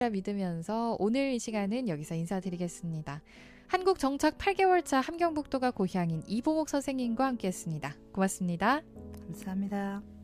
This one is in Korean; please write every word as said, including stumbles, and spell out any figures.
믿으면서 오늘 이 시간은 여기서 인사드리겠습니다. 한국 정착 팔 개월 차 함경북도가 고향인 이봉옥 선생님과 함께했습니다. 고맙습니다. 감사합니다.